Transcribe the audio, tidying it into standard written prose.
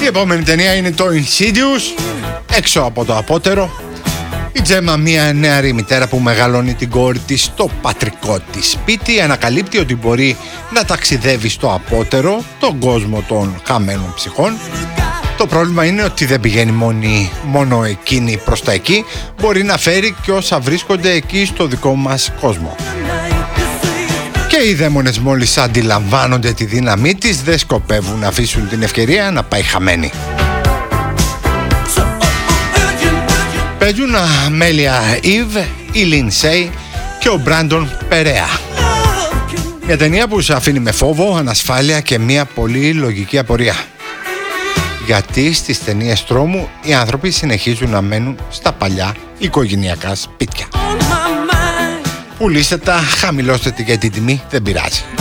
επόμενη ταινία είναι το Insidious, έξω από το απότερο. Η Τζέμα, μια νεαρή μητέρα που μεγαλώνει την κόρη της στο πατρικό της σπίτι, ανακαλύπτει ότι μπορεί να ταξιδεύει στο απότερο, τον κόσμο των χαμένων ψυχών. Το πρόβλημα είναι ότι δεν πηγαίνει μόνο εκείνη προς τα εκεί, μπορεί να φέρει και όσα βρίσκονται εκεί στο δικό μας κόσμο. Και οι δαίμονες μόλις αντιλαμβάνονται τη δύναμή της, δεν σκοπεύουν να αφήσουν την ευκαιρία να πάει χαμένη. Παίζουν Αμέλια Ιβ, η Λινσέι και ο Μπράντον Περέα. Μια ταινία που σε αφήνει με φόβο, ανασφάλεια και μια πολύ λογική απορία. Γιατί στις ταινίες τρόμου οι άνθρωποι συνεχίζουν να μένουν στα παλιά οικογενειακά σπίτια. Πουλήστε τα, χαμηλώστε τη για την τιμή, δεν πειράζει.